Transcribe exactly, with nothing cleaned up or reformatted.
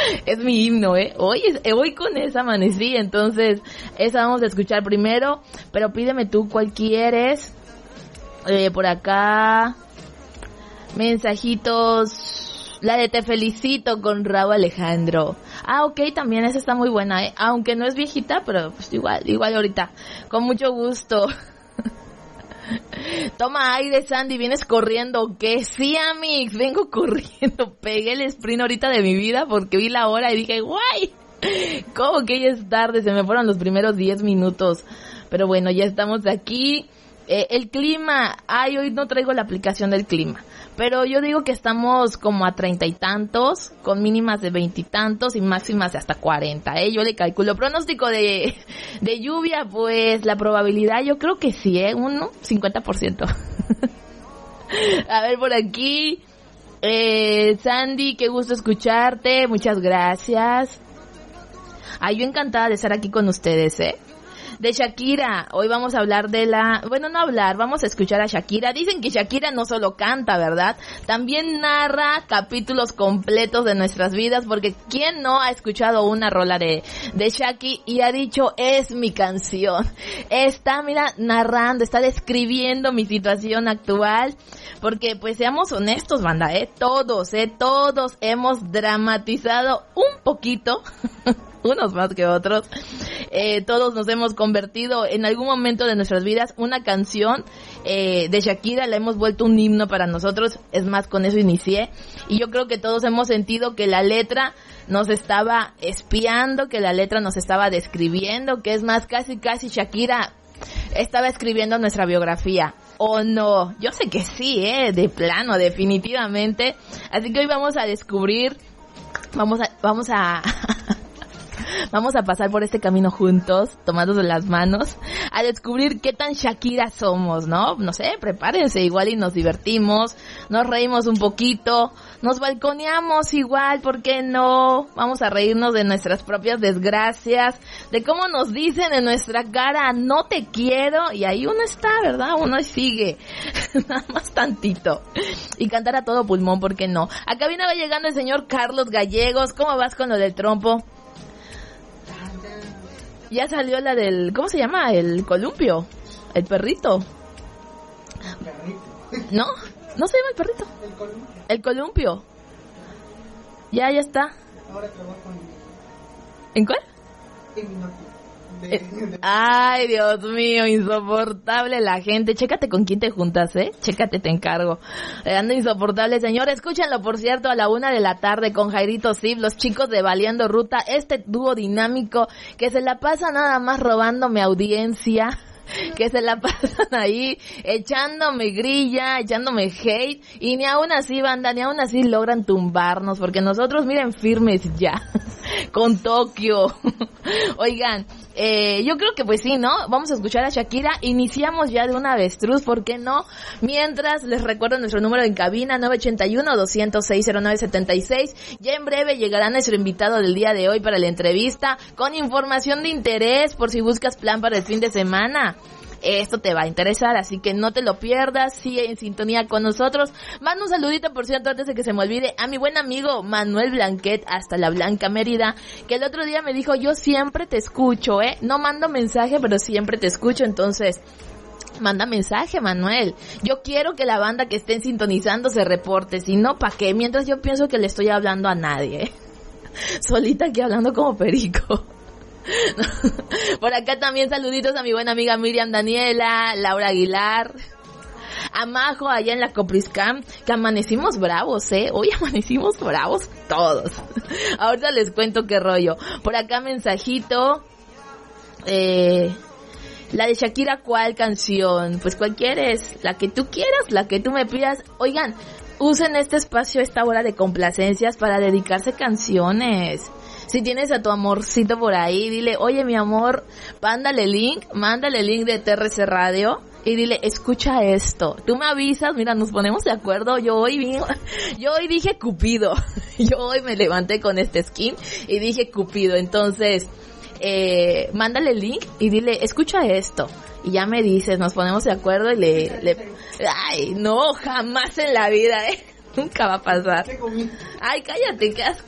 Es mi himno, ¿eh? Hoy, hoy con esa amanecí, entonces esa vamos a escuchar primero, pero pídeme tú cuál quieres. Eh, por acá, mensajitos, la de Te Felicito con Raúl Alejandro. Ah, ok, también esa está muy buena, ¿eh? Aunque no es viejita, pero pues igual, igual ahorita, con mucho gusto. Toma aire, Sandy, ¿vienes corriendo o qué? Sí, amigos, vengo corriendo. Pegué el sprint ahorita de mi vida porque vi la hora y dije, guay, ¿cómo que ya es tarde? Se me fueron los primeros diez minutos. Pero bueno, ya estamos aquí. Eh, el clima, ay, hoy no traigo la aplicación del clima. Pero yo digo que estamos como a treinta y tantos, con mínimas de veintitantos y máximas de hasta cuarenta, ¿eh? Yo le calculo. Pronóstico de, de lluvia, pues la probabilidad yo creo que sí, ¿eh? Un cincuenta por ciento. A ver, por aquí, eh, Sandy, qué gusto escucharte, muchas gracias. Ay, yo encantada de estar aquí con ustedes, ¿eh? De Shakira, hoy vamos a hablar de la... Bueno, no hablar, vamos a escuchar a Shakira. Dicen que Shakira no solo canta, ¿verdad? También narra capítulos completos de nuestras vidas, porque ¿quién no ha escuchado una rola de, de Shaki y ha dicho, es mi canción? Está, mira, narrando, está describiendo mi situación actual, porque pues seamos honestos, banda, ¿eh? Todos, ¿eh? Todos hemos dramatizado un poquito... unos más que otros, eh, todos nos hemos convertido en algún momento de nuestras vidas una canción eh, de Shakira, la hemos vuelto un himno para nosotros, es más, con eso inicié, y yo creo que todos hemos sentido que la letra nos estaba espiando, que la letra nos estaba describiendo, que es más, casi casi Shakira estaba escribiendo nuestra biografía. ¿O no? Yo sé que sí, eh, de plano, definitivamente, así que hoy vamos a descubrir, vamos a, vamos a... Vamos a pasar por este camino juntos, tomados de las manos, a descubrir qué tan Shakira somos, ¿no? No sé, prepárense, igual y nos divertimos, nos reímos un poquito, nos balconeamos igual, ¿por qué no? Vamos a reírnos de nuestras propias desgracias, de cómo nos dicen en nuestra cara, no te quiero, y ahí uno está, ¿verdad? Uno sigue, nada más tantito, y cantar a todo pulmón, ¿por qué no? Acá viene va llegando el señor Carlos Gallegos, ¿cómo vas con lo del trompo? Ya salió la del... ¿Cómo se llama? El columpio. El perrito. ¿No? ¿No se llama el perrito? El columpio. El columpio. Ya, ya está. Ahora trabajo en... ¿En cuál? En Minotio. Eh, ay, Dios mío, insoportable la gente. Chécate con quién te juntas, ¿eh? Chécate, te encargo. Eh, ando insoportable, señor. Escúchenlo, por cierto, a la una de la tarde con Jairito Sib, los chicos de Baleando Ruta, este dúo dinámico que se la pasa nada más robándome audiencia, que se la pasan ahí echándome grilla, echándome hate, y ni aún así, banda, ni aún así logran tumbarnos, porque nosotros, miren, firmes ya, con Tokio. Oigan, eh, yo creo que pues sí, ¿no? Vamos a escuchar a Shakira, iniciamos ya de una avestruz, ¿por qué no? Mientras, les recuerdo nuestro número en cabina, nueve ochenta y uno, doscientos seis, cero nueve setenta y seis, ya en breve llegará nuestro invitado del día de hoy para la entrevista, con información de interés, por si buscas plan para el fin de semana. Esto te va a interesar, así que no te lo pierdas, sigue en sintonía con nosotros. Mando un saludito, por cierto, antes de que se me olvide, a mi buen amigo Manuel Blanquet, hasta la Blanca Mérida, que el otro día me dijo, yo siempre te escucho, eh, no mando mensaje, pero siempre te escucho, entonces... Manda mensaje, Manuel. Yo quiero que la banda que estén sintonizando se reporte, si no, ¿pa' qué? Mientras yo pienso que le estoy hablando a nadie, ¿eh? Solita aquí hablando como perico. Por acá también saluditos a mi buena amiga Miriam Daniela, Laura Aguilar, a Majo allá en la Copriscam, que amanecimos bravos, ¿eh? Hoy amanecimos bravos todos. Ahorita les cuento qué rollo. Por acá mensajito, eh... la de Shakira, ¿cuál canción? Pues cuál quieres, la que tú quieras, la que tú me pidas. Oigan, usen este espacio, esta hora de complacencias para dedicarse canciones. Si tienes a tu amorcito por ahí, dile, oye mi amor, mándale link, mándale link de T R C Radio y dile, escucha esto. Tú me avisas, mira, nos ponemos de acuerdo. Yo hoy vine, yo hoy dije Cupido. Yo hoy me levanté con este skin y dije Cupido. Entonces, eh, mándale el link y dile, escucha esto. Y ya me dices, nos ponemos de acuerdo y le, le... Ay, no, jamás en la vida, ¿eh? Nunca va a pasar. Ay, cállate, qué asco.